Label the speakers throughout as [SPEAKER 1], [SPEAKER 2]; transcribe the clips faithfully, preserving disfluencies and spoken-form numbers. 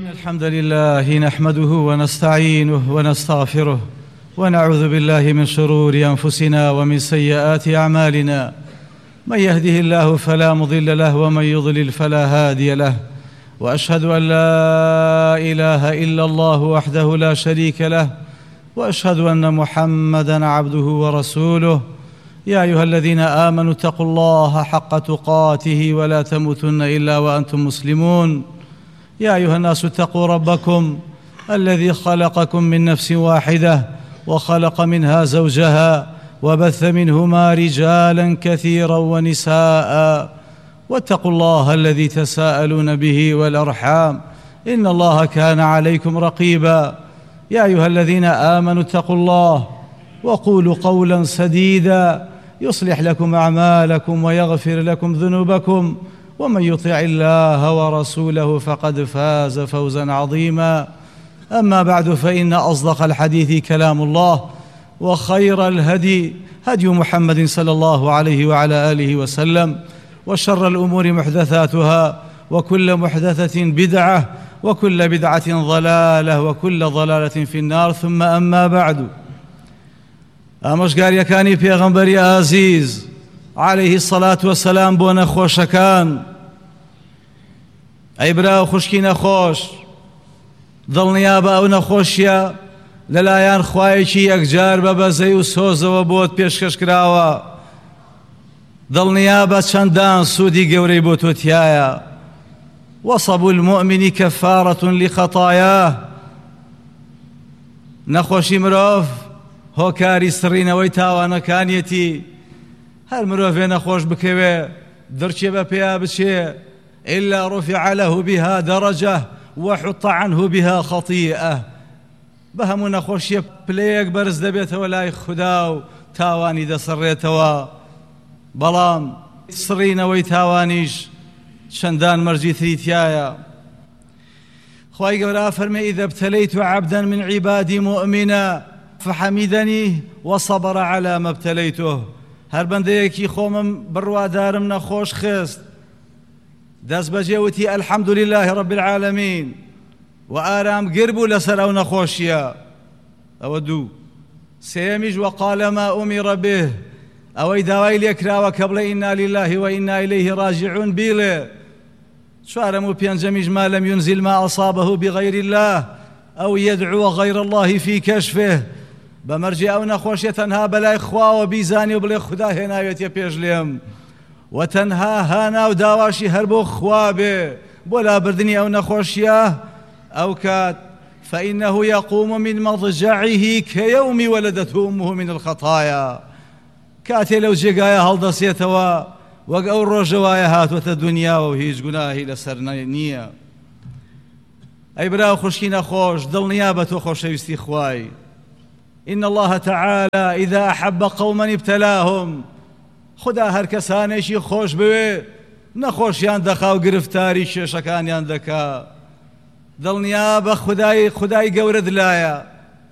[SPEAKER 1] الحمد لله نحمده ونستعينه ونستغفره ونعوذ بالله من شرور أنفسنا ومن سيئات أعمالنا. من يهده الله فلا مضل له ومن يضلل فلا هادي له، وأشهد أن لا إله إلا الله وحده لا شريك له، وأشهد أن محمدًا عبده ورسوله. يا أيها الذين آمنوا اتقوا الله حق تقاته ولا تموتن إلا وأنتم مسلمون. يا أيها الناس اتقوا ربكم الذي خلقكم من نفس واحدة وخلق منها زوجها وبث منهما رجالا كثيرا ونساء، واتقوا الله الذي تساءلون به والأرحام إن الله كان عليكم رقيبا. يا أيها الذين آمنوا اتقوا الله وقولوا قولا سديدا يصلح لكم أعمالكم ويغفر لكم ذنوبكم، ومن يطع الله ورسوله فقد فاز فوزا عظيما. أما بعد، فإن أصدق الحديث كلام الله، وخير الهدي هدي محمد صلى الله عليه وعلى آله وسلم، وشر الأمور محدثاتها، وكل محدثة بدعة، وكل بدعة ضلالة، وكل ضلالة في النار. ثم أما بعد، ئامۆژگاریەکانی پێغەمبەری ئازیز عليه الصلاة والسلام بۆ نەخۆشەکان: ئەی برا و خوشکی نەخۆش، دڵنیا بە ئەو نەخۆشیە لەلایەن خوایەکی یەکجار بە بەزەی و سۆزەوە بۆت پێشکەش کراوە. دڵنیا بە چەندان سوودی گەورەی بۆ تۆ تایە. وەصەب المؤمن کەفارەة لخەطایاه. نەخۆشی مرۆڤ هۆکاری سڕینەوەی تاوانەکانیەتی. هەر مرۆڤێ نەخۆش بکەوێ دڕچێ بە پێیا بچێ إلا رفع له بها درجة وحط عنه بها خطيئة. بهمو نەخۆشیە پلەیەک بەرز دەبێتەوە لای خوددا و تاوانی دەسڕێتەوە. بەڵام سڕینەوەی تاوانیش چەندان مەرجی تری تایە. خوای گەورە فەرمێ: إذا ابتليت عبدا من عبادي مؤمنا فحمدني وصبر على ما ابتليته. هەر بەندەیەکی خۆمم بڕوادارم نەخۆش خست، دەست بەجێ وتی الحمد لله رب العالمين، و ئارام گر بوو لەسەر ئەو نەخۆشیە. ئەوە دوو. سێیەمیش وقال ما أمر به، ئەوەی داوای لێکراوە کە بڵێ إنا لله وإنا إليه راجعون بیڵێ. چوارەم و پێنجەمیش ما لم ينزل ما أصابه بغير الله أو يدعو غير الله في كشفه. بەمەرجێ ئەو نەخۆشیە تەنها بەلای خواوە بیزانی و بڵێ خوددا هێناوێتە پێش لێم، و تەنها هانا و داواشی هەر بۆ خوا بێ بۆ لابردنی ئەو نەخۆشیە. ئەو کات فإنه يقوم من مضجعه كيوم ولدته أمه من الخطايا. کاتێ لەو جێگایە هەڵدەسێتەوە وەک ئەو ڕۆژەوایە هاتوۆتە دنیاوە و هیچ گوناهی لەسەر نییە. ئەی برا و خوشکی نەخۆش، دڵنیا بە تۆ خۆشەویستی خوای. إن الله تعالى إذا أحب قوما ابتلاهم. خدا هەر کەسانێکی خۆش بوێ نەخۆشیان دەخا و گرفتاری کێشەکانیان دەکا. دڵنیا بە خودای خودای گەورە دلایە.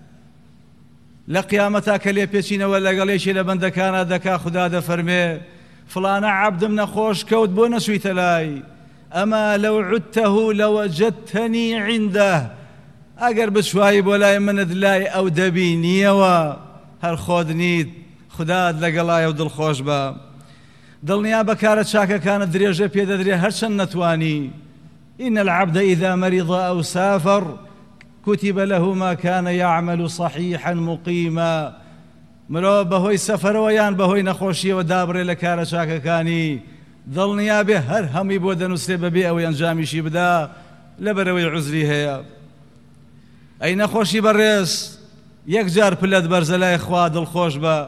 [SPEAKER 1] لە قیامەتا کە لێ پێچینەوە لەگەڵێکی لە بەندەکانە دەکا، خدا دەفەرمێ فڵانە عەبدم نەخۆش کەوت بۆ نەچوویتە لای، ئەما لەو عودتەه لەوەجەدتەنی عینده. ئەگەر بچوایی بۆ لای منت لای ئەو دەبینیەوە هەر خۆت نیت، خودات لەگەڵایە و دڵخۆش بە. دڵنیا بە کارە چاکەکانت درێژە پێدەدرێ هەرچەند نەتوانی. إن العبد إذا مرض أو سافر كتب له ما كان يعمل صحيحا مقيما. مرۆڤ بەهۆی سەفەرەوە یان بەهۆی نەخۆشیەوە دابڕێ لە کارە چاکەکانی، دڵنیا بێ هەر هەمووی بۆ دەنووسێ بەبێ ئەوەی ئەنجامیشی بدا لەبەرەوەی عوزری هەیە. ئەی نەخۆشی بەڕێز، یەکجار پلەت بەرزە لای خوا، دڵخۆش بە.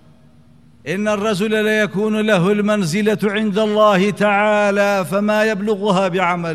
[SPEAKER 1] إن الرجل ليكون له المنزلة عند الله تعالى فما يبلغها بعمل.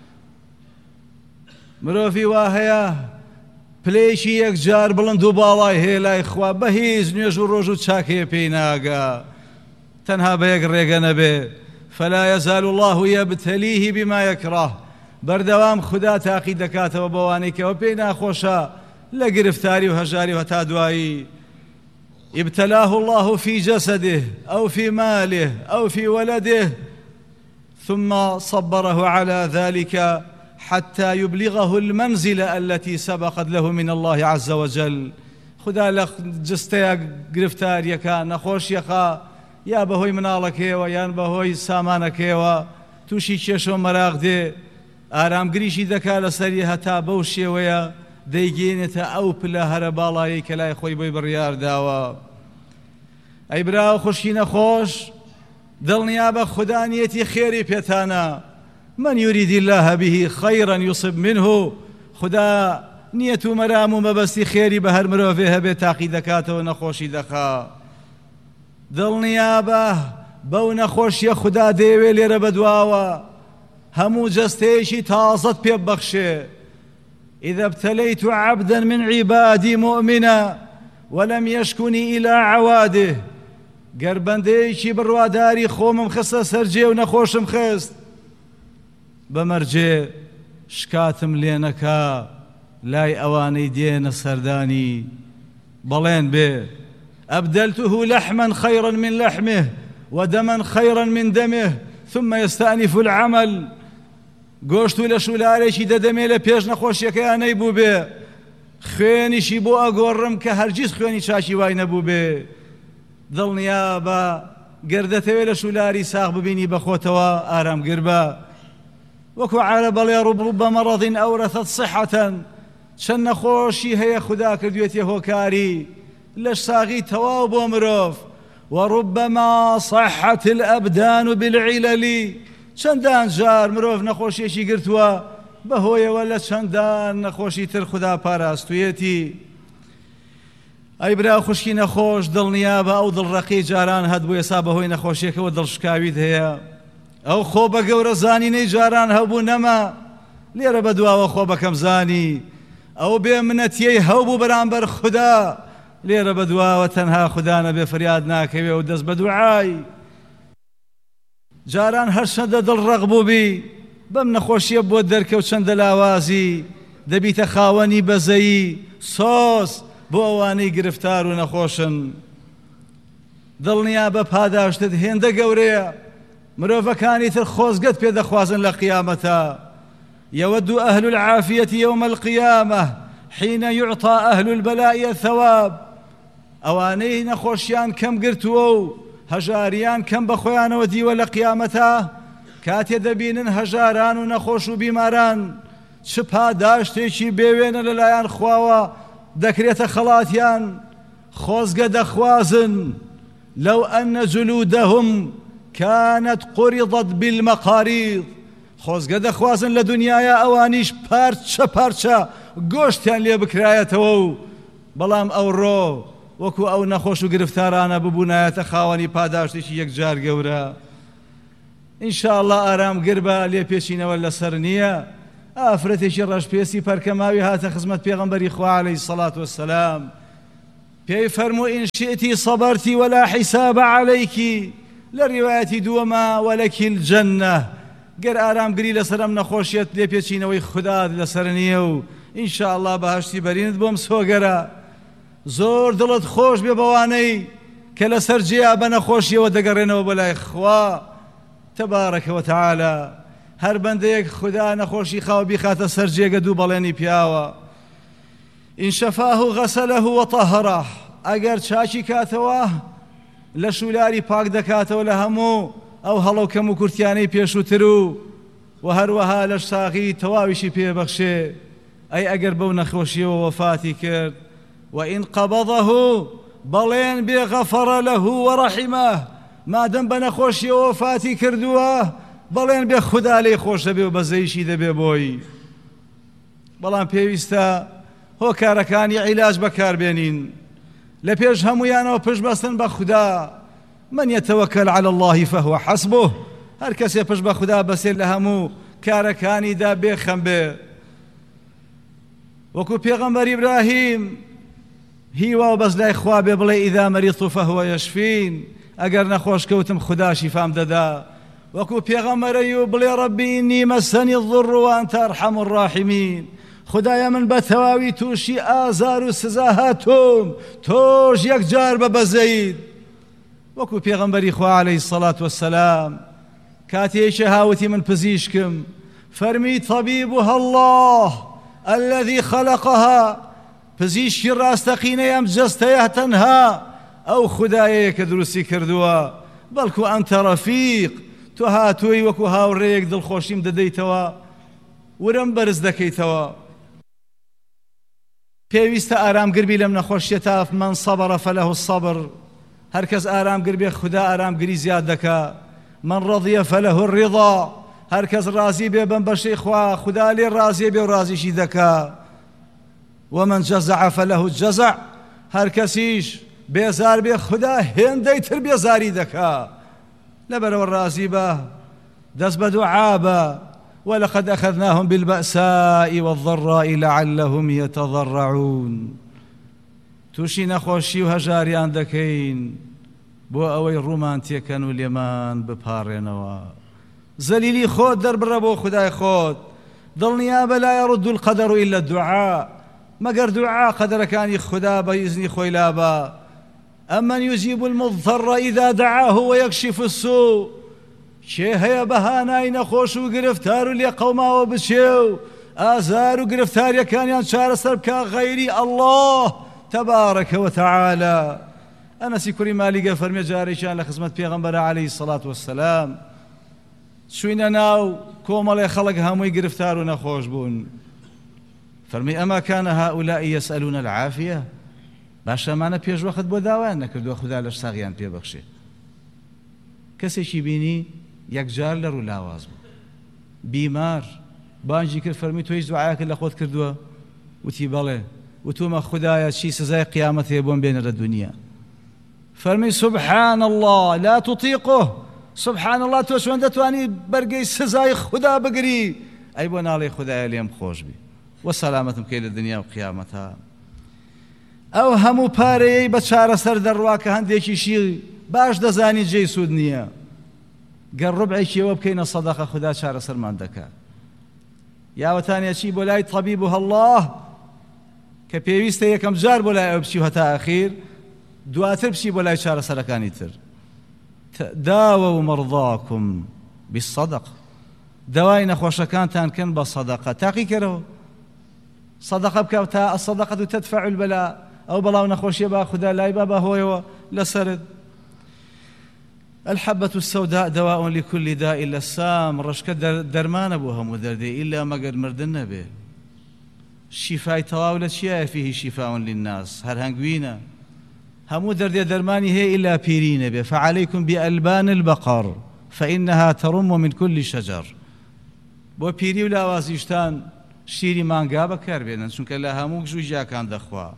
[SPEAKER 1] مرۆڤی وا هەیە پلەیەکی یەکجار بڵند و باڵای هەیە لای خوا، بە هیچ نوێژ و ڕۆژ و چاکەیە پێی ناگا، تەنها بە یەک ڕێگە نەبێ. فلا يزال الله يبتليه بما يكره. بەردەوام خوددا تاقی دەکاتەوە بەوانەی کەەوە پێی ناخۆشە لە گرفتاری و هەژاری و هەتا دوایی. ابتلاه الله في جسده أو في ماله أو في ولده ثم صبره على ذلك حتى يبلغه المنزلة التي سبقت له من الله عز وجل. خدا لە جستەیە گرفتاریەکە نەخۆشیەکە یا بەهۆی مناڵەکەیەوە یان بەهۆی سامانەکەیەوە تووشی کێشە و مەراغ دێ، ئارامگریشی دەکا لەسەری هەتا بەو شێوەیە دەیگەێنێتە ئەو پلە هەرە باڵایی کە لای خۆی بۆی بڕیارداوە. ئەی براو خوشکی نەخۆش، دڵنیا بە خودانیەتی خێری پێتانە. من يريد الله به خيرا يصب منه. خدا نیەت و مەرام و مەبەستی خێری بە هەر مرۆڤێ هەبێت تاقی دەکاتەوە نەخۆشی دەخا. دڵنیا بە بەو نەخۆشیە خدا دەیەوێ لێرە بەدواوە هەموو جەستەیەکی تازەت پێ ببەخشێ. إذا ابتليت عبدا من عبادي مؤمنا ولم يشكني إلى عواده. گەر بەندەیەکی بڕواداری خۆمم خستە سەرجێ و نەخۆشم خست بەمەرجێ شکاتم لێ نەکا لای ئەوانەی دێنە سەردانی بەڵێن بێ أبدلته لحما خيرا من لحمه ودما خيرا من دمه ثم يستأنف العمل. گۆشت و لە شولارێکی دەدەمێ لە پێش نەخۆشیەکەیانەی بوو بێ، خوێنیشی بۆ ئەگۆڕم کە هەرگیز خوێنی چاکی وای نەبوو بێ. دڵنیا بە گەردەتەوێ لە شولاری ساغ ببینی بەخۆتەوە ئارامگر بە. وەکو عارە بەڵێ ڕوبڕوب بە مەڕەضین ئەورەثەت صحەتەن. چەند نەخۆشی هەیە خدا کردوێتی هۆکاری لەش ساغی تەواو بۆ مرۆڤ. وەڕوبەما صحەت الئەبدان بالعیلەلی. چەندان جار مرۆڤ نەخۆشیێکی گرتووە بەهۆیەوە لە چەندان نەخۆشی تر خدا پاراستویەتی. ئەی برا خوشکی نەخۆش، دڵنیا بە ئەو دڵڕەقی جاران هەت بۆ ئێسا بەهۆی نەخۆشیەکەەوە دڵشکاویت هەیە. ئەو خۆ بە گەورە زانینەی جاران هەبوو نەما لێرە بە دواوە خۆ بەکەم زانی. ئەو بێ منەتیەی هەبوو بەرامبەر خدا لێرە بە دواوە تەنها خدا نەبێ فریاد ناکەوێ و دەست بە دوعای. جاران هەر چەندە دڵڕەق بووبی بەم نەخۆشیە بۆ دەرکە و چەندە لاوازی دەبیتە خاوەنی بەزەیی سۆس بۆ ئەوانەی گرفتار و نەخۆشن. دڵنیا بە پاداشتت هێندە گەورەیە. مرۆڤەکانی تر خۆزگەت پێ دەخوازن لە قیامەتە. يود أهل العافية يوم القيامة حين يعطى أهل البلاء الثواب. ئەوانەی نەخۆشیان کەم گرتووە و هەژاریان کەم بەخۆیانەوە دیوە لە قیامەتە کاتێ دەبینن هەژاران و نەخۆش و بیماران چ پاداشتێکی بێوێنە لەلایەن خواوە دەکرێتە خەڵاتیان خۆزگە دەخوازن. لو أن جلودهم كانت قرضت بالمقاريض. خۆزگە دەخوازن لە دنیاە ئەوانیش پارچە پارچە گۆشتیان لێ بکرایەتەوە و بەڵام ئەوڕۆ وەکو ئەو نەخۆش و گرفتارانە ببوونایەتە خاوەنی پاداشتێکی یەکجار گەورە. ئینشاءڵڵا ئارامگر بە لێپێچینەوە لەسەر نییە. ئافرەتێکی ڕەشپێسی پەرکەماوی هاتە خزمەت پێغەمبەری خوا عەلەیهی سەڵات وەسەلام. پێی فەرموو ئین شئتی صەبەرتی وەلا حیساب عەلەیکی. لە ڕیوایەتی دووەمە وەلەکی الجەنە. گەر ئارامگری لەسەرم نەخۆشیەت لێپێچینەوەی خودات لەسەر نییە و ئینشاءڵڵا بەهەشتی بەرینت بۆم سۆگەرە. زۆر دڵت خۆش بێ بەوانەی کە لەسەر جێیا بە نەخۆشیەوە دەگەڕێنەوە بەلای خوا تەبارەکە وتەعالە. هەر بەندەیەک خدا نەخۆشی خاو بیخاتە سەر جێگە دوو بەڵێنی پیاوە. ئین شەفاه غەسەلەه وطەهەرەه. ئەگەر چاکی کاتەوە لە شولاری پاک دەکاتەوە لە هەموو ئەو هەڵە و کەم و کورتیانەی پێشووتر و و هەروەها لەش ساغی تەواویشی پێبەخشێ. ئەی ئەگەر بەو نەخۆشیەوە وەفاتی کرد وئین قەبەضەه بەڵێن بێ غەفەرە لەه وەڕەحیمەه. مادەم بە نەخۆشیەوە وەفاتی کردووە بەڵێن بێ خوددا لێی خۆش دەبێ و بەزەیشی دەبێ بۆی. بەڵام پێویستە هۆکارەکانی عیلاج بەکاربێنین لە پێش هەمویانەوە پشت بەستن بە خوددا. من يتوكل على الله فهو حسبه. هەر کەسێ پشت بە خوددا بەسێر لە هەموو کارەکانیدا بێخەم بێ. وەکو پێغەمبەر ئیبراهیم هیوا و بەس لای خوا بێ بڵێ ئیذا مەریضت فهو یەشفین. ئەگەر نەخۆش کەوتم خوددا شیفام دەدا. وەکو پێغەمبەر ئەیوب بڵێ ڕەبی ئینی مەسەنی الضر وأنت أرحم الراحمین. خدایە من بە تەواوی تووشی ئازار و سزا هاتووم تۆش یەکجار بە بەزەیت. وەکو پێغەمبەری خوا عەلەیهی سەڵات وەسەلام کاتێکە هاوتی من پزیشکم فەرمی طبيبها الله الذي خلقها پزیشکی ڕاستەقینەی ئەم جەستەیە تەنها ئەو خودایەیە کە دروستی کردووە بەڵکو ئەنتە ڕەفیق تۆ هاتووی وەکو هاوڕێیەک دڵخۆشیم دەدەیتەوە ورم بەرز دەکەیتەوە. پێویستە ئارامگر بی لەم نەخۆشیە تا من صبر فله الصبر هەر کەس ئارامگر بێ خوددا ئارامگری زیاد دەکا. من رضي فله الرضا هەر کەس ڕازی بێ بەم بەشەی خوا خوددا لێ ڕازیە بێ و ڕازیشی دەکا. ومن جزع فله الجزع هەر کەسیش بێزار بێ خوددا هێندەی تر بێزاری دەکا. لەبەرەوە ڕازی بە دەست بە دوعا بە ولقد أخذناهم بالبأساء والضراء لعلهم يتضرعون. تووشی نەخۆشی و هەژاریان دەکەین بۆ ئەوەی ڕوومان تێکەن و لێمان بپارڕێنەوە. زەلیلی خۆت دەربڕە بۆ خودای خۆت دڵنیا بە لا يرد القدر إلا الدعاء مەگەر دوعا قەدەرەکانی خوددا بە ئیزنی خۆی لابە. أمن يجيب المضطر إذا دعاه ويكشف السوء چێ هەیە بەهانای نەخۆش و گرفتار و لێ قەوماوە بچێ و ئازار و گرفتاریەکانیان چارەسەر بکە غەیری ئەڵڵاه تەبارەکە وتەعالە. ئەنەسی کوڕی مالیکە فەرمێ جارێکیان لە خزمەت پێغەمبەرە عەلەیهی سەڵات وەسەلام چووینە ناو کۆمەڵێ خەڵک هەمووی گرفتار و نەخۆش بوون. فەرمی ئەما کان هؤلاء يسألون العافية باشە ئەمانە پێشوەخت بۆ داوایان نەکردووە خوددا لەش ساغیان پێبەخشێ. کەسێکی بینی یەکجار لە ڕوو لاواز بوو بیمار بانجی کرد فەرمی تۆ هیچ دوعایەکە لە خۆت کردووە؟ وتی بەڵێ. وتومە خودایە چی سزای قیامەت هەیە بۆم بێنەرە دنیا؟ فەرمی سبحان الله لا تطيقه سبحان الله تۆ چۆن دەتوانی بەرگەی سزای خوددا بگری؟ ئەی بۆ ناڵێ خودایە لێم خۆش بی وە سەلامەتم کەی لە دنیا و قیامەتە. ئەو هەموو پارەیەی بە چارەسەر دەڕوا کە هەندێکیشی باش دەزانی جێی سوود نییە گەر ڕوبعێکیەوە بکەینە سەدەقە خوددا چارەسەرمان دەکات. یاوەتانێکی بۆ لای طەبیبها الله کە پێویستە یەکەم جار بۆ لای ئەو بچی و هەتا ئاخیر دواتر بچی بۆ لای چارەسەرەکانی تر. داووا مەرضاکم بالصەدەقە دەوای نەخۆشەکانتان کەن بە سەدەقە. تاقی کەرەوە سەدەقە بکە تا الصەدەقەtu تەدفع البەلا ئەو بەڵاو نەخۆشیە با خوددا لای با بەهۆیەوە لەسەرت. الحبة السوداء دواء لكل داء إلا السام ڕشکە دەرمانە بۆ هەموو دەردێ ئیلا مەگەر مردن نەبێ. شیفای تەواو لە چیایە فیه شیفاء للناس هەر هەنگوینە هەموو دەردێ دەرمانی هەیە ئیلا پیری نەبێ. فعليكم بألبان البقر فإنها ترم من كل شجر. بۆ پیری و لاوازیشتان شیری مانگا بەکاربێنن چونکە لە هەموو ژووی ژیاکان دەخوا.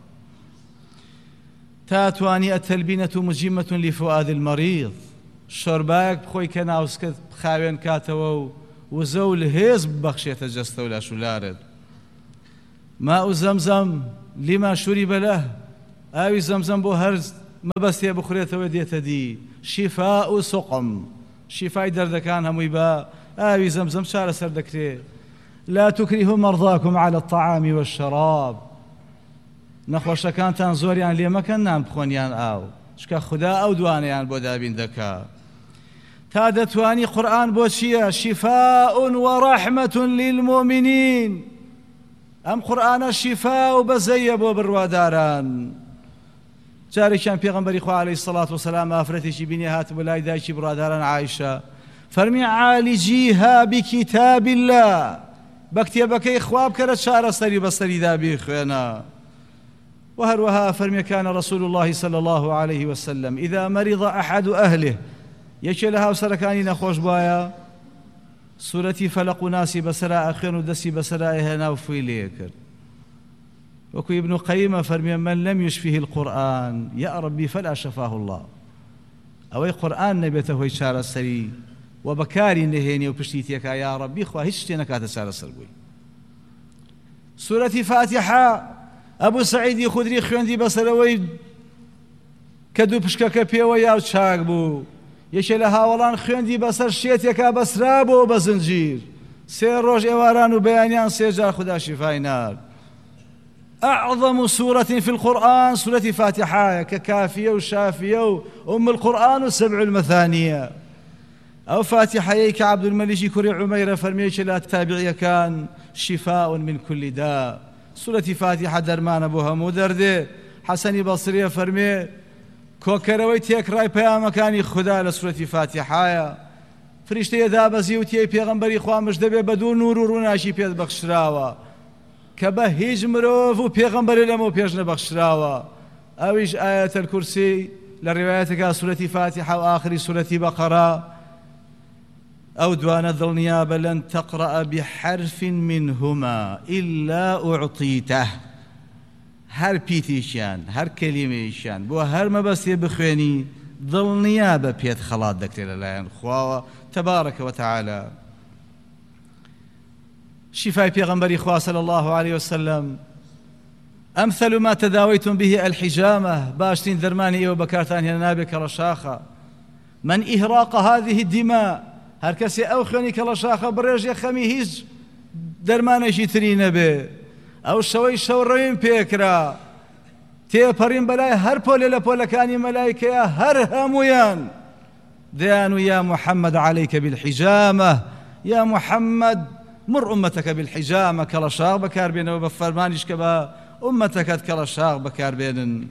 [SPEAKER 1] تا توانی التلبینة مجیمة لفؤاد المريض شۆربایەک بخۆی کە ناوسکت خاوێن کاتەوە و وزە و هێز ببەخشێتە جەستە و لاشولارت. ماء زەمزەم لما شوریب لەه ئاوی زەمزەم بۆ هەر مەبەستێ بخورێتەوە دێتە دی. شیفاء و سقم شیفای دەردەکان هەمووی بە ئاوی زەمزەم چارەسەر دەکرێت. لا تكرهوا مرضاكم على الطعام والشراب نەخۆشەکانتان زۆریان لێ مەکەن نان بخۆنیان ئاو چکە خوددا ئەو دوانەیان بۆ دابین دەکا. تا دەتوانی قورئان بۆ چییە؟ شیفاء وەڕەحمەة للمؤمنین. ئەم قورئانە شیفا و بەزەیە بۆ بڕواداران. جارێکیان پێغەمبەری خوا عەلەیهی سەڵات وسەلام ئافرەتێکی بینی هات بۆ لای دایکی بڕواداران عایشە فەرمی عالیجیها بکتاب الله بە کتێبەکەی خوا بکەرە چارەسەری بەسەریدا بیخوێنە. وهروها فرمي كان رسول الله صلى الله عليه وسلم إذا مرض أحد أهله يكي لها وسركاني نخوش بايا سورتي فلق ناسي بسراء أخير ودسي بسراء هنا وفي ليكر. وكو ابن قيمة فرمي من لم يشفيه القرآن يا ربي فلا شفاه الله. أو قرآن نبيته يشار السري وبكاري نهيني وبشتيتك يا ربي خوا هشتينك هتشار السرقوي. سورة فاتحة أبو سعيد خدري خويندي بسروي كدو بشكك بيوا يا چاك بو يشي لها ولان خويندي بسر شيتك بسرابو بزنجير سير روج إواران وبيانيان سيجار خدا شفاي نار. أعظم سورة في القرآن سورة فاتحة ككافية وشافية وأم القرآن وسبع المثانية. أو فاتحة كعبد الملك كري عمير فرميش لا تابعي كان شفاء من كل داء سورة فاتحة درمان بوها مدرده حسني بصري فرمي كوكروي تيك راي بيامكاني خدا لسورة فاتحة فرشتي دابزي وتي پیغمبري خوا مجدبه بدون نور و روناشي پێت بەخشراوە کە بە هیچ مرۆڤ و پێغەمبەری لەمە پێش نەبەخشراوە ئەویش ئايەتە الکورسی لە ڕێوایەتێکا سورەتی فاتحە و ئاخری سورەتی بەقەرە ئەو دوانە دڵنیابە لەن تەقرأ بحرف منهما إلا أعطيته هەر پیتیشیان هەر کەلیمەیشیان بۆ هەر مەبەستێ بخوێنی دڵنیابە پێت خەڵات دەکرێت لەلایەن خواوە تبارك وتعالى شفاء پیغمبری خوا صلى الله عليه وسلم أمثل ما تداويتم به الحجامة باشتين درماني إيو بكارتان هنا كرشاخة من إهراق هذه الدماء هركسي أو خوني كرشاخة بريج يخمي هيج درماني جيترين به أو شوي شورين بيكرا تيبرين بلاي هر بولي لبولكاني ملايكة هر همويان ديانو يا محمد عليك بالحجامة يا محمد مر أمتك بالحجامة كالشاغ بكار بين وبفرمانيش كبا أمتك كالشاغ بكار بين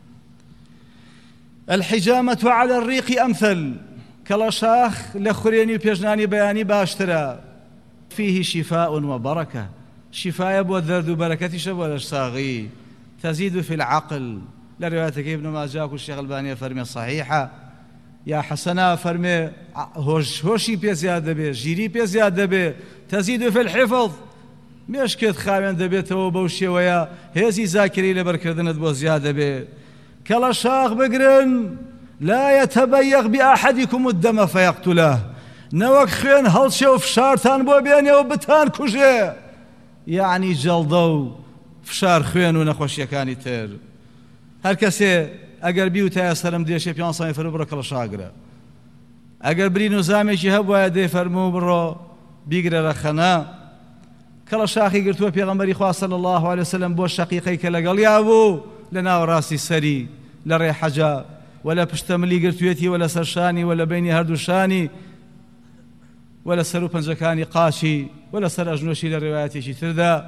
[SPEAKER 1] الحجامة على الريق أمثل كالشاخ لخريني بيجناني بياني باشترا فيه شفاء وبركة شفاء يبو الدرد وبركة شبو الأشساغي تزيد في العقل لروايتك ابن ماجه والشيخ الباني فرمي صحيحة يا حسنا فرمي هوش هوشي بي زيادة بي جيري بي زيادة بي تزيد في الحفظ مش كد خاوين دبيته بوشي ويا هزي ذاكري لبركردن دبو زيادة بي كلا شاخ بقرن لا يتبيغ بأحدكم الدم فيقتله نوك خين هلشي وفشارتان بو بياني وبتان كوجي يعني جلدو فشار خوێن و نەخۆشیەکانی تر هەر کەسێ ئەگەر بی و تایە سەرم دێشێ پیان سامی فەرموو بڕۆ کەڵە شاگرە ئەگەر برین و زامێکی هەبوایە دێ فەرموو بڕۆ بیگرە ڕەخەنە کەڵە شاخی گرتووە پێغەمبەری خوا صلی الله علیه وسلم بۆ شەقیقەی کە لەگەڵیا بوو لە ناوەڕاستی سەری لە ڕێ حەجا ولا پشتەمەلی گرتوێتی ولا سەرشانی ولا بینی هەردوو شانی ولا سەر و پەنجەکانی قاچی ولا سەر ئەژنۆشی لە ڕێوایەتێکی تردا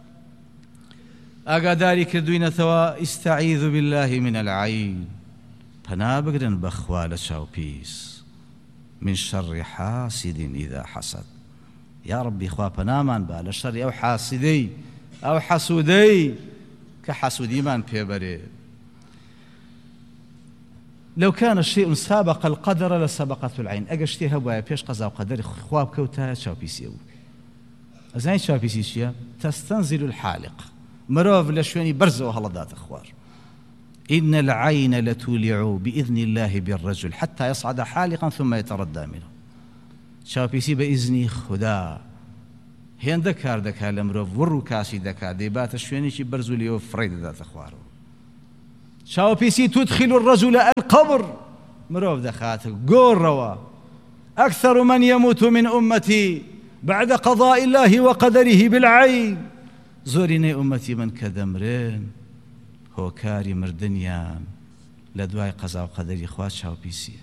[SPEAKER 1] ئاگاداری کردوینەتەوە ئیستەعیذ بالله من العین پەنا بگرن بەخوا لە چاوپیس من شەڕی حاسد ئیذا حەسەد یا ڕەبی خوا پەنامان با لە شەڕی ئەو حاسدەی ئەو حەسوودەی کە حەسوودیمان پێبەرێ لو كان الشيء سابق القدر لسبقته العين اجشتي هبوا بيش قضاء وقدر خواب كوتا شاوبيسيو ازاين شاوبيسيشيا تستنزل الحالق مروف لشواني برزو هلدات اخوار ان العين لتولع باذن الله بالرجل حتى يصعد حالقا ثم يتردى منه شاوبيسي باذن خدا هين دكار دكا لمروف ورو كاسي دكا ديبات شواني شي برزو ليو فريد ذات اخوار شاوبيسي تدخل الرجل القبر مروف دخات قول روا أكثر من يموت من أمتي بعد قضاء الله وقدره بالعين زوريني أمتي من كدمرين هو كاري مردنيان لدواي قضاء وقدري خوات شاوبيسي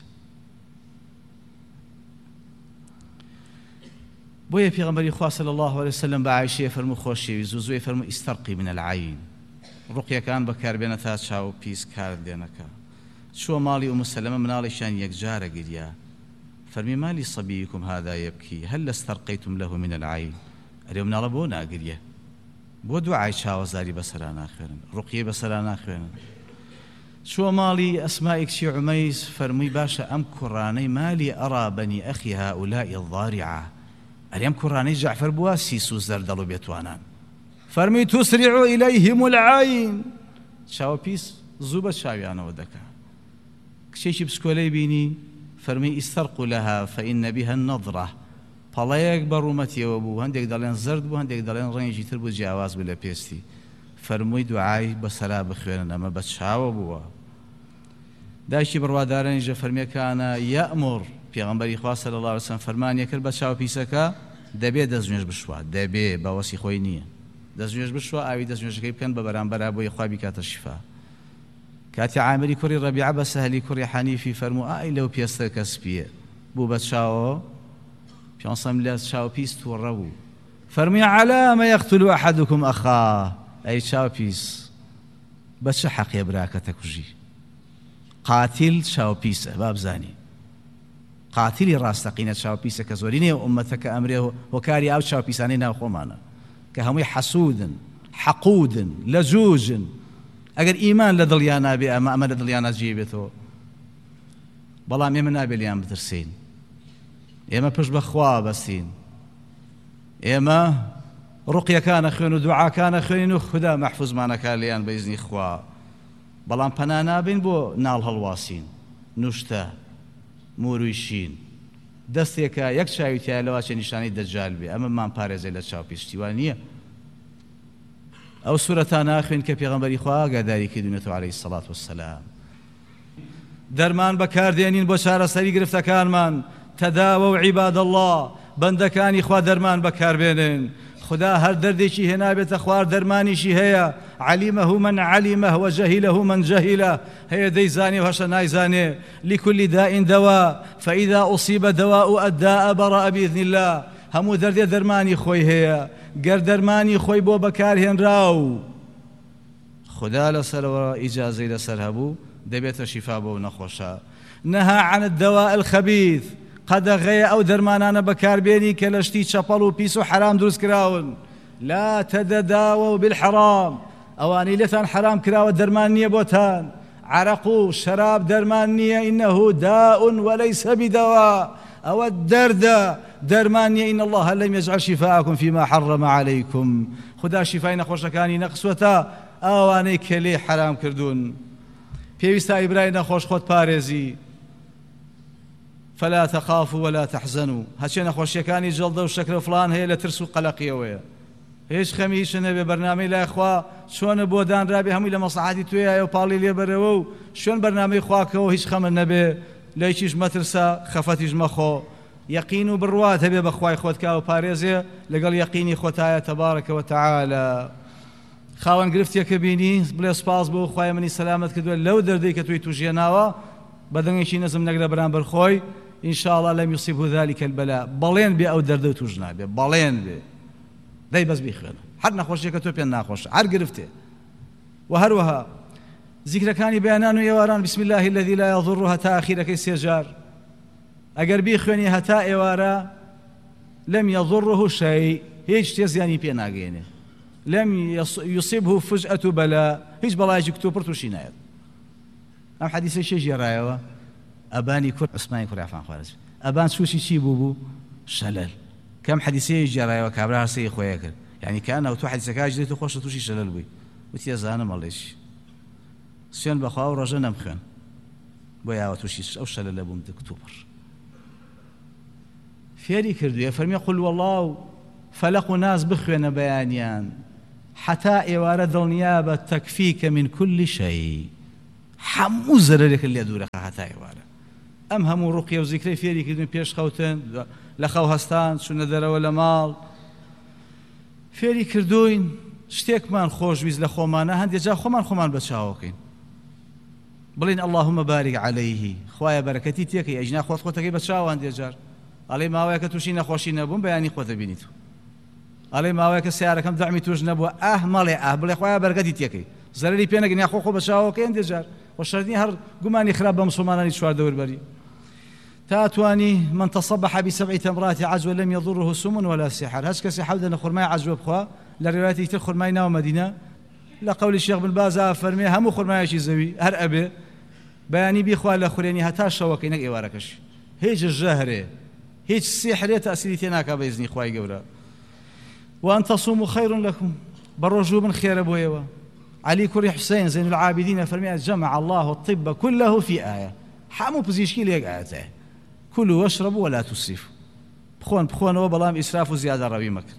[SPEAKER 1] بويا في غنبري خواه صلى الله عليه وسلم بعايشة فرمو خوشي زوزوي فرمو استرقي من العين رقية كان بكار بينتا شاو بيس كار دينكا شو مالي أم سلمة منالي شان يكجار قريا فرمي مالي صبيكم هذا يبكي هل استرقيتم له من العين اليوم نالبونا قريا بو دعاء شاو زاري بسرانا خيرا رقية بسرانا خيرا شو مالي أسمائك شي عميس فرمي باشا أم كراني مالي أرى بني أخي هؤلاء الضارعة اليوم كراني جعفر بواسي سوزر دلو بيتوانان فرمي تسرع إليهم العين شاو بيس زوبة شاويانا ودكا كشيش بسكولي بيني فرمي استرقوا لها فإن بها النظرة طلايق برومتي وابو هندك دالين زرد بو هندك دالين رنجي تربو جاواز بلا بيستي فرمي دعاي بسلا بخيرنا ما بتشاو بوا داشي بروادارين جا فرمي كان يأمر في غنبري خواه صلى الله عليه وسلم فرمان يكر بتشاو بيسكا دبي دزنيش بشوا دبي باوسي خوينيه دەستنوێژ بشوە ئاوی دەستنوێژەکەی بکەن بە بەرامبەر بۆی خوا بیکاتە شیفا کاتی عامری کوڕی ڕەبیعە بە سەهلی کوڕی حەنیفی فەرموو ئای لەو پێستە کەس پیە بوو بە چاوە پیانسەم لە چاو پیس تووڕە بوو فەرمی علامە یەقتل ئەحەدوکم ئەخاه ئەی چاو پیس بە چه حەقێ براکەتە کوژی قاتیل چاو پیسە با بزانی قاتیلی ڕاستەقینە چاو پیسە کە زۆرینەیە ئومەتەکە ئەمرێ هۆکاری ئەو چاو پیسانەی ناو خۆمانە کە هەمووی حەسوودن حەقودن لەجووجن ئەگەر ئیمان لە دڵیان نابێ ئەمە ئەمە لە دڵیان ناجێ بێتەوە بەڵام ئێمە نابێ لیان بترسین ئێمە پشت بەخوا بەستین ئێمە ڕوقیەکانە خوێن و دوعاکانە خوێنین و خوددا مەحفوظمانەکە لیان بە ئیزنی خوا بەڵام پەنا نابین بۆ ناڵ هەڵواسین نوشتە موروی شین دەستێکە یەک چاوی تایە لەوە چێ نیشانی دەجال بێ ئەمە مان پارێزەی لە چاو پیشتیوان نییە ئەو سورەتانە خوێن کە پێغەمبەری خوا ئاگاداری کردوونەتەوە عەلەیهی سەڵات وەسەلام دەرمان بەکاردێنین بۆ چارەسەری گرفتەکانمان تەداوە و عیباد الله بەندەکانی خوا دەرمان بەکاربێنن خدا هەر دەردێکی هێنابێتە خوار دەرمانیشی هەیە عەلیمەه من عەلیمەه وجەهیلەه من جەهیلەه هەیە دەیزانێ و هەشە نایزانێ لكل داء دواء فإذا أصيب دواء الداء برأ بإذن الله هەموو دەردێ دەرمانی خۆی هەیە گەر دەرمانی خۆی بۆ بەکارهێنراو خدا لەسەرەوە ئیجازەی لەسەر هەبوو دەبێتە شیفا بۆ نەخۆشە نهى عن الدواء الخبيث قەدەغەیە ئەو دەرمانانە بەکاربێنی کە لە شتی چەپەڵ و پیس و حرام دروست کراون لا تەدەداوە بالحرام ئەوانەی لێتان حرام کراوە دەرمان نییە بۆتان عرق و شەراب دەرمان نییە إنه داء وليس بدواء ئەوە دەردە دەرمان نییە إن الله لم يجعل شفاءكم فيما حرم عليكم خدا شیفای نەخۆشەکانی نەخسوەتە ئەوانەی کە لێ حرام کردوون پێویستە ئیبرای نەخۆش خۆت پارێزی فلا تخافوا ولا تحزنوا هەچێ نەخۆشیەکانی جەڵدە و شەکرە و فڵان هەیە لە ترس و قەلەقیەوەیە هیچ خەمی هیچ نەبێ بەرنامەی لای خوا چۆنە بۆ دانرابێ هەمووی لە مەسلحەتی توێیە و پاڵی لێبەرەوە و شوێن بەرنامەی خواکەوە هیچ خەمە نەبێ لە هیچیش مەترسە خەفەتیش مەخۆ یەقین و بڕوات هەبێ بەخوای خۆت کا و پارێزێ لەگەڵ یەقینی خۆتایە تەبارەکە وتەعالە خاوەن گرفتێکە بینی بڵێ سپاس بۆ خوای منی سەلامەت کردووە لەو دەردەی کە توی توژێناوە بەدەنگێکی نەزم نەگرە بەرامبەر خۆی إن شاء الله لم يصيبه ذلك البلاء بەڵێن بێ ئەو دەردە و توژنا بێ بەڵێن بێ دەی بەس بیخوێنە هەر نەخۆشیەکە تۆ پێ ناخۆشە هەر گرفتێ و هەروەها زیکرەکانی بەیانان و ئێواران بسم الله الذي لا يضر هەتا ئەخیرەکەی سێجار ئەگەر بیخوێنی هەتا ئێوارە لم يضره شيء هیچ شتێ زیانی پێ ناگەێنێ لم يصيبه فجأة بلاء هیچ بەڵایەکی کتۆ پڕ تووشی نایەت ئەم حەدیسەی شێ ژێڕایەوە ئەبانی کورد عوسمانی کوڕی عەفان خوارز ئەبان سووشی چی بوو بوو شەلەل کەم حەدیسەیە ژێڕایەوە کابرا هەرسەی خۆیە کرد یعنی کەنەوە تۆ حەدیسەکە ژێت و خۆشە تووشی شەلەل بووی وتی ئەزانم ئەڵێشی سوێن بەخوا و ڕۆژە نەمخوێن بۆ یاوە تووشی ئەو شەلەلە بووم کتوپڕ فێری کردوویە فەرمی قل والله و فەلەق و ناس بخوێنە بەیانیان حتا ئێوارە دڵنیا بە تەکفیکە من كل شيء هەموو زەرەرێکە لێ دوورەکە هەتا ئێوارە ئەم هەموو ڕوقیە و زیکرەی فێری کردن پێش خەوتن لە خەو هەستان چوونە دەرەوە لە ماڵ فێری کردوین شتێکمان خۆشویست لە خۆمانە هەندێک جا خۆمان خۆمان بە چاوەکەین بڵین اللهم بارك عليه خوایە بەرەکەتی تێکەی ئەژنا خۆت خۆتەکەی بە چاو هەندێک جار ئەڵێ ماوەیە کە تووشی نەخۆشی نەبووم بەیانی خۆتە بینیت ئەڵێ ماوەیە کە سیارەکەم دەعمی توش نەبووە ئەه مەڵێ ئەه بڵێ خوایە بەرەکەتی تێکەی زەرەری پێ نەگەنیا خۆ خۆ بە چاوەکەی هەندێک جار وشردني هر قماني خراب بمسلماناني شوار دور بري تاتواني من تصبح بسبع تمرات عجوة لم يضره سم ولا سحر هش كسي حودنا خرماي عجوة بخوا للروايات يتر خرماي ناو مدينة لقول الشيخ بن باز فرمي همو خرماي شي زوي هر أبي بياني بيخوا لخريني هتا شوكينك إيواركش هيج الجهري هيج السحر تأثيرتناك بإذن إخواي قورا وأن تصوموا خير لكم بالرجوع من خير أبويوا علي كوري حسين زين العابدين فرمي جمع الله الطب كله في آية حامو بزيشكي ليك آياته كلوا واشربوا ولا تسرفوا بخون بخون وبلام إسراف وزيادة ربي مكر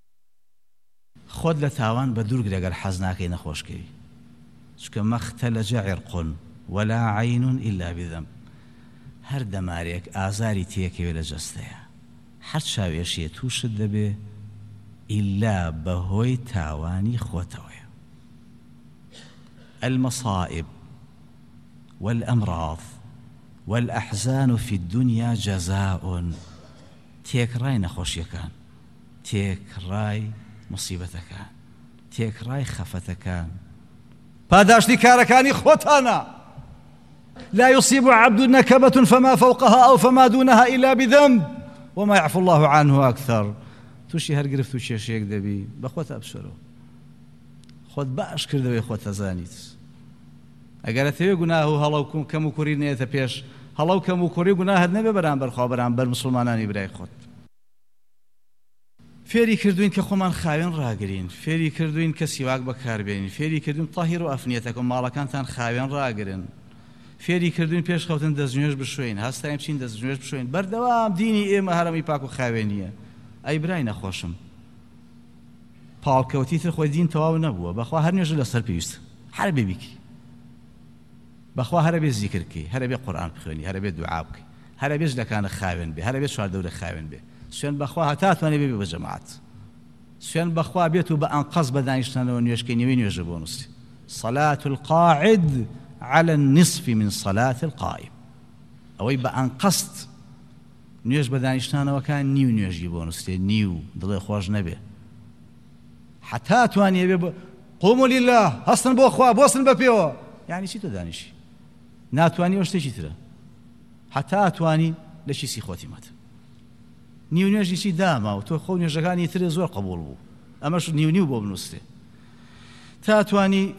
[SPEAKER 1] خود لتاوان بدورك لقر حزناكي نخوشكي شكا ما اختلج عرق ولا عين إلا بذنب هر دماريك آزاري تيكي ولا جستيا هر شاويشي توشد به إلا بهوي تاواني خوتوي المصائب والأمراض والأحزان في الدنيا جزاء تێکڕای نەخۆشیەکان تێکڕای مصیبەتەکان تێکڕای خەفەتەکان پاداشتی کارەکانی خۆتانە لا يصيب عبد نكبة فما فوقها أو فما دونها إلا بذنب وما يعفو الله عنه أكثر توشي هەر گرفت و کێشەیەک دەبی بە خۆت ئەبشۆرەوە خۆت باش کردەوەی خۆت ئەزانیت ئەگەر ئەتەوێ گوناه و هەڵەو کەم و کوڕی نێتە پێش هەڵەو کەم و کوڕی گوناهت نەبێ بەرامبەر خوا بەرامبەر مسلمانانی برای خۆت فێری کردوین کە خۆمان خاوێن ڕاگرین فێری کردوین کە سیواک بەکاربێنین فێری کردوین تاهیر و ئەفنیەتەکە و ماڵەکانتان خاوێن ڕاگرن فێری کردوین پێش خەوتن دەستنوێژ بشوێن هەستایم بچین دەستنوێژ بشوێن بەردەوام دینی ئێمە هەرەمی پاک و خاوێنیە ئەی برای نەخۆشم پاڵکەوتیتر خۆی دین تەواو نەبووە بەخوا هەر نوێژ لەسەر پێویست هەر بێ بیکەی بەخوا هەرە بێ زیکرکەی هەرە بێ قورئان بخوێنی هەرە بێ دوعا بکەی هەرە بێ ژلەکانە خاوێن بێ هەرە بێ چواردەورە خاوێن بێ سوێن بەخوا هەتا توانێ بێ بە جەماعەت سوێن بەخوا بێت و بە ئەنقەز بە دانیشتنەوە نوێژکەی نوێژە بۆ نووسی صلاة القاعد على النصف من صلاة القائم ئەوەی بە ئەنقەست نوێژ بە دانیشتانەوەکان نیو نوێژی بۆ نووسێ نیو دڵێ خۆش نەبێ حتا توانێ بێ قوموا لله هەستن بۆ خوا بۆسن بە پێوە یعنی چی تۆ دانیشی ناتوانی ئەو شتێکی ترە حتا توانی لە چیسی خۆتی مات نیو نوێژی چی داما و تۆ خۆ نوێژەکانی ترێ زۆر قبوڵ بوو ئەمەش نیو نیو بۆ بنووسێ تا توانی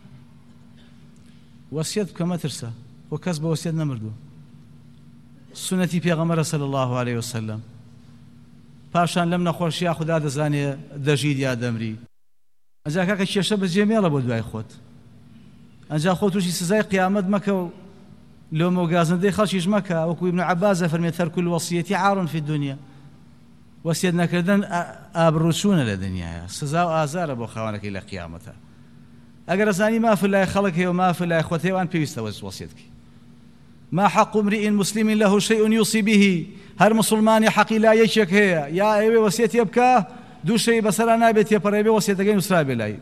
[SPEAKER 1] وەسیەت بکە مەترسە بۆ کەس بە وەسیەت نەمردووە سنەتی پێغەمبەرە صلی الله عليه وسلم پاشان لەم نەخۆشیە خوددا دەزانێ دەژید یا دەمری ئەجا کاکە کێشە بەجێ مێڵە بۆ دوای خۆت ئەجا خۆ تووشی سزای قیامەت مەکە و لۆمە و گازندەی خەڵکیش مەکە وەکو ئیبن عەباس دەفەرمێت تەرک الوەصیەتی عار فی الدنیا وەسیەت نەکردن ئابڕوچوونە لە دنیایە سزا و ئازارە بۆ خاوەنەکەی لە قیامەتە ئەگەر ئەزانی مافی لای خەڵک هەیە و مافی لای خۆت هەیەوان پێویستە وەسیەتکەی ما حق امرئ مسلم له شيء يوصي به هر مسلمانی حەقی لا یەکێک هەیە یا ئەوێ وەسیەتی بکە دوو شەی بەسەرا نابێت تێپەڕێ بێ وەسیەتەکەی نووسرا بێ لای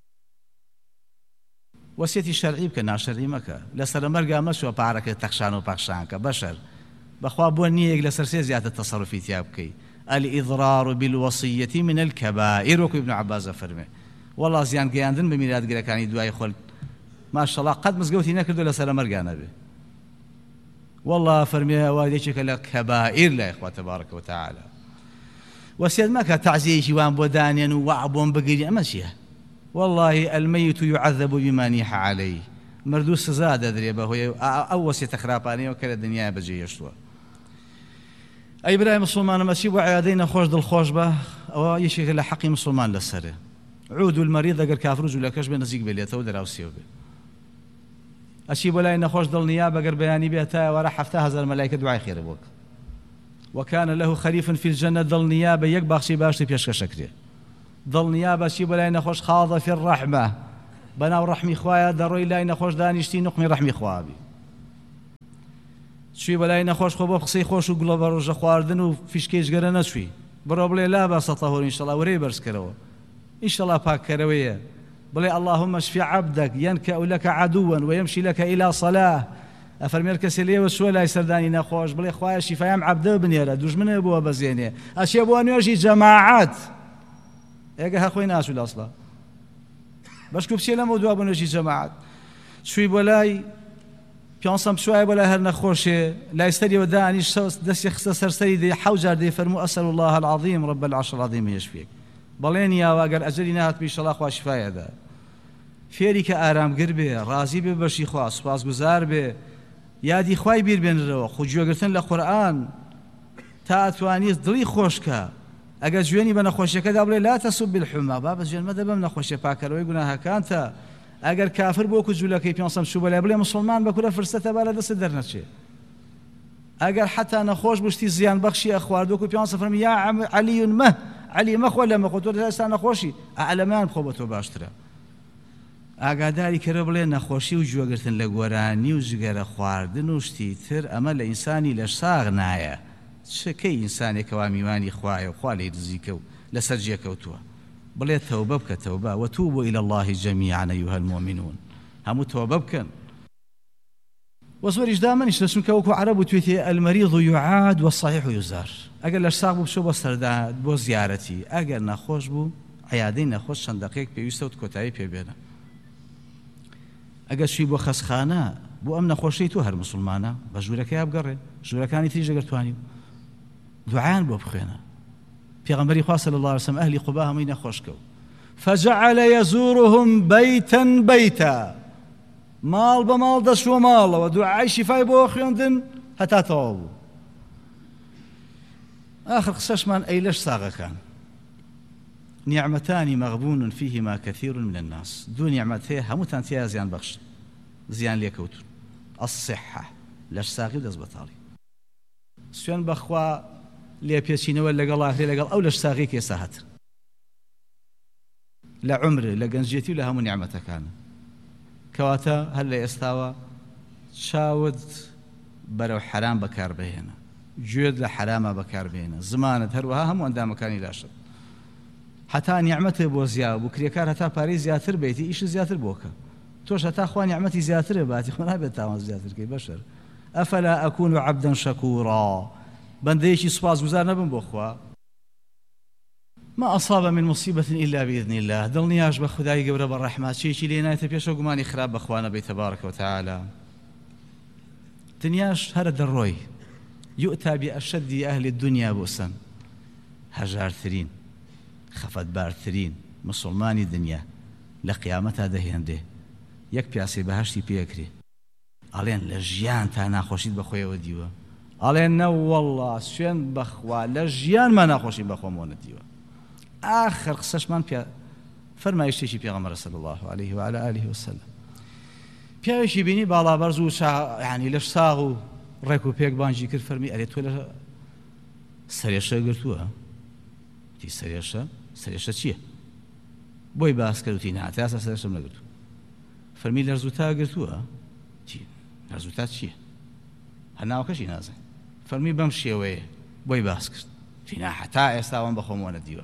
[SPEAKER 1] وەسیەتی شەرعی بکە ناشەرعی مەکە لەسەر مەرگا مەچۆ پارەکە تەخشان و پەخشانکە بەشەر بەخوا بۆ نییەک لەسەر سێ زیاتر تەسەڕوفی تیا بکەی الإضرار بالوصية من الكبائر وەکو ئیبن عەباس دەفەرمێ وەڵا زیان گەیاندن بە میراتگرەکانی دوای خۆل ماشەڵڵا قەت مزگەوتی نەکردو لەسەر مەرگا نەبێ والله فرمي والديك لك كبائر لا إخوة تبارك وتعالى وسيد ما كتعزيه وان بودانيا وعبون بقري أما شيء والله الميت يعذب بما نيح عليه مردوس زاد أدري به أو وسيت خراباني وكل الدنيا بجي يشتوى أي براي مسلمان مسيب وعيادين خوش دل خوش به أو يشيك لحقي مسلمان للسر عودوا المريض أقر كافر ولا كش بنزيق بليته ودراو سيوبه أشي بلاي نخوش ضل نيابة قر بياني بيتا ورا حفتها هزار الملائكة دعاء خير بوك وكان له خليف في الجنة ضل نيابة يقبخ شي باشتي بيشك شكري ضل نيابة شي بلاي نخوش خاضة في الرحمة بناو رحمي خوايا دروي لاي نخوش دانيشتي نقمي رحمي خوابي شي بلاي نخوش خوب بخصي خوش وقلب رجا خواردن وفيشكيش قرنا شوي بروبلي لا بس طهور إن شاء الله وريبرس كرو إن شاء الله باك كروية بلي اللهم اشفي عبدك ينكأ لك عدوا ويمشي لك إلى صلاة أفرمي الكسلية والسؤال لا يسرداني نخوش بلي خوايا شفايا عبده بنيرا دوش من أبوه بزيني أشي أبوه نيوشي جماعات إيقا هخوي ناسو الأصلا باشكو بسي لما دو أبوه نيوشي جماعات شوي بلاي بيانسام شوي بلاي هر نخوشي لا يستري وداني دس يخسر سيدي حوجر دي فرمو أسأل الله العظيم رب العرش العظيم يشفيك بەڵێن یاوە ئەگەر ئەجەلی نهات بیشەڵا خوا شیفایەدا فێری کە ئارامگر بێ ڕازی بێ بەشی خوا سوپاسگوزار بێ یادی خوای بیر بێنرەوە خوگوێگرتن لە قورئان تا ئەتوانیت دڵی خۆشکە ئەگەر جوێنی بە نەخۆشیەکەدا بڵێ لا تەسوب بالحوما با بەس جوێن مەدە بەم نەخۆشیە پاکەرەوەی گوناهەکانتە ئەگەر کافر بۆ وەکو جوولەکەی پێنجسەد شوو بەلای بڵێ مسلمان بە کورە فرسەتە با لە دەستت دەرنەچێ ئەگەر حتا نەخۆش بشتی زیان بەخشی ئەخوارد وەکو پێنجسەد فەرمی یا عەلی مە علی مەخۆ لە مەخۆ تۆ دەستا نەخۆشی ئەعلەمان بخۆ بە تۆ باشترە ئاگاداری کەرە بڵێ نەخۆشی و گوێگرتن لە گۆرانی و جگەرە خواردن و شتی تر ئەمە لە ئینسانی لە ساغ نایە چکەی ئینسانێکەوە میوانی خوایە و خوا لێی دزیکە و لەسەر جێکەوتووە بڵێ تەوبە بکە تەوبە وتوبوا إلى الله جميعا أيها المؤمنون هەموو تەوبە بکەن وەزۆریش دامەنیش لە چونکە وەکو عەرەب وتوێتی ئەلمەریض یوعاد وەالصەحیح یوزار ئەگەر لەش ساغ بوو بچۆ بۆ سەردا بۆ زیارەتی ئەگەر نەخۆش بوو عیادەی نەخۆش چەند دەقەیەک پێویستە و کۆتایی پێبێنە ئەگەر چووی بۆ خەسخانە بۆ ئەم نەخۆشەی تۆ هەر مسلمانە بە ژوورەکەی بگەڕێ ژوورەکانی تریش ئەگەر توانی دوعایان بۆ بخوێنە پێغەمبەری خوا صلی الله علیه وسلم ئەهلی قوبا هەمووی نەخۆش کەوت فجعل يزورهم بيتا بيتا ماڵ بە ماڵ دەچووە ماڵەوە دوعای شیفای بۆ خوێندن هەتا تەواو بوو آخر قسەشمان ئەی لەش ساغەکان نعمتان مغبون فيهما كثير من الناس دو نعمت هەیە هەمووتان تیا زیان بەخش زیان لێکەوتون الصحة لەش ساغی دەست بەتاڵی سوێن بەخوا لێپێچینەوە لەگەڵ ئاخرێ لەگەڵ ئەو لەش ساغی کە ئێستا هاتن لە عمر لە گەنجێتی و لە هەموو نعمەتەکانە کەواتە هەر لە ئێستاوە چاوت بەرەو حەرام بەکاربهێنە گوێت لە حەرامە بەکاربهێنە زمانت هەروەها هەموو ئەندامەکانی لاشت حتا نیعمەتێ بۆ زیاو بوو کرێکار هەتا پارەی زیاتر بێتی ئیش زیاتر بۆکە تۆش هەتا خوا نیعمەتی زیاترە باتی خۆ نابێت تاوان زیاترکەی بەشەر ئەفەلا ئەکون عەبدەن شەکوورا بەندەیەکی سوپاسگوزار نەبم بۆ خوا ما أصاب من مصيبة إلا بإذن الله دڵنیاش بە خودای گەورە بە ڕەحمەتێکی لێ نایەتە پێشەوە گومانی خراپ بەخوا نەبێت تبارك وتعالى دنیاش هەرە دەڕۆی يؤتى بأشد أهل الدنيا بؤسا هەژارترین خەفەتبارترین مسلمانی دنیا لە قیامەتا دەهێندێ یەک پیاسەی بەهەشتی پێکرێ ئەڵێن لە ژیان تا ناخۆشیت بەخۆیەوە دیوە ئەڵێن نە وەڵڵا سوێن بەخوا لە ژیانمان ناخۆشی بەخۆمەوە نەدیوە آخر قسەشمان پێ فەرمایشتێکی پێغەمبەر صلی الله عليه وعلى آله وسلم پیاوێکی بینی باڵابەرز و یعنی لەش ساغ و ڕێک و پێک بانجی کرد فەرمی ئەرێ تۆ لە سەرێشە گرتووە تی سەرێشە سەرێشە چییە بۆی باس کردوتی نە تا ئێستا سەرێشەم نەگرتووە فەرمی لەرزوتا گرتووە چی لەرزوتا چییە هەر ناوەکەشی نازانێ فەرمی بەم شێوەیە بۆی باس کرد فینا حتا ئێستا وان بەخۆمەوە نەدیوە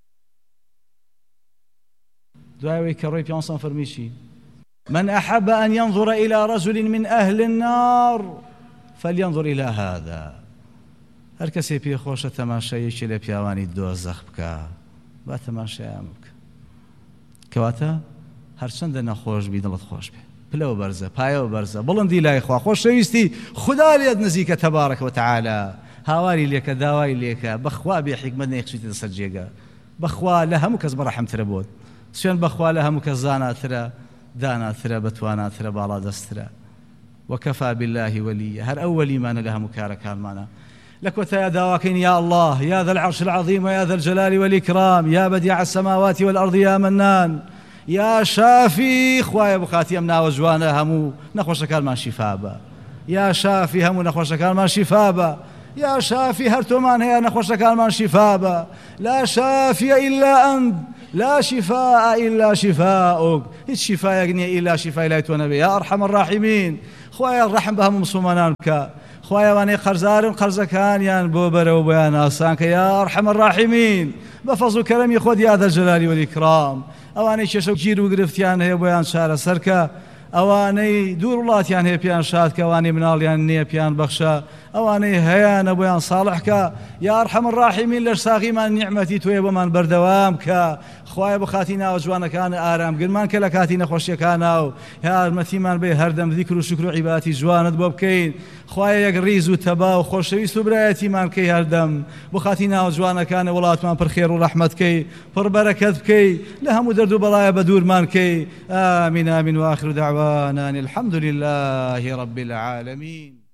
[SPEAKER 1] دوایەوەی کە ڕۆی پیانسان فەرمی چی من أحب أن ينظر إلى رجل من أهل النار فلينظر إلى هذا هەر کەسێ پێ خۆشە تەماشایەکی لە پیاوانی دۆزەخ بکە با تەماشایان بکە کەواتە هەرچەندە نەخۆش بی دڵت خۆش بێ پلەوە بەرزە پایەوە بەرزە بڵندی لای خوا خۆشەویستی خوددا لێت نزیکە تەبارەک وتعالى هاواری لێکە داوای لێکە بەخوا بێ حیکمەت نەیەخچیتە سەر جێگە بەخوا لە هەموو کەس بەڕەحمترە بۆت سوێن بەخوا لە هەموو کەس زاناترە داناترە بەتواناترە باڵا دەسترە وكفى بالله وليا هر أولي ما لها مكاركان معنا لك وتيا دواكين يا الله يا ذا العرش العظيم ويا ذا الجلال والإكرام يا بديع السماوات والأرض يا منان يا شافي خوايا بخاتي أمنا وجوانا همو نخوش كالمان شفابا يا شافي همو نخوش كالمان شفابا يا شافي هرتمان هي نخوش كالمان شفابا لا شافي إلا أنت لا شفاء إلا شفاؤك الشفاء يغني إلا شفاء لا يتونبي يا أرحم الراحمين خوايا الرحم بهم مسلمان بك خوايا واني قرزار قرزكان يان بوبر وبيان آسانك يا أرحم الراحمين بفضل كرمي خود يا ذا الجلال والإكرام أواني ششو جير وقرفتيان هي بيان شارع سركا أواني دور الله تيان هي بيان شادك أواني منال يان نية بيان بخشا أواني هيان بيان صالحك يا أرحم الراحمين لرساغي من نعمتي تويب من بردوامك خوايا بخاتينا وجوانا كان آرام قرمان كلا كاتينا خوشي كانوا يا المثيمان بي هردم ذكر وشكر عباتي جوانا بوبكين خوايا يقريز وتبا وخوشوي سبرايتي مان كي هردم بخاتينا وجوانا كان ولات مان پر خير ورحمت كي پر بركت كي لها مدرد بلايا بدور مان كي آمين آمين وآخر دعوانا الحمد لله رب العالمين.